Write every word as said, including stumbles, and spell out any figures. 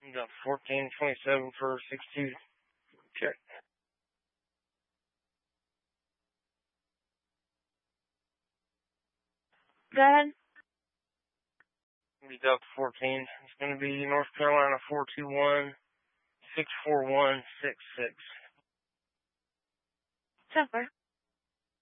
The fourteen twenty-seven for six two. Check. Go ahead. Delta fourteen. It's going to be North Carolina four two one, six four one six six. So far.